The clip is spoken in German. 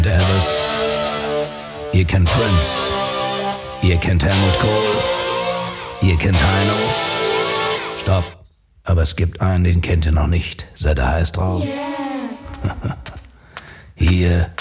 Elvis, ihr kennt Prince, ihr kennt Helmut Kohl, ihr kennt Heino. Stopp, aber es gibt einen, den kennt ihr noch nicht. Seid ihr heiß drauf? Hier